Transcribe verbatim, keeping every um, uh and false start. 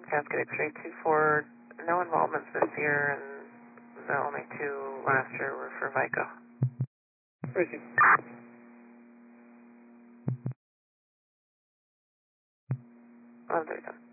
Cascade X-ray two four, no involvements this year, and the only two last year were for Vico. Receive. eleven thirty-seven.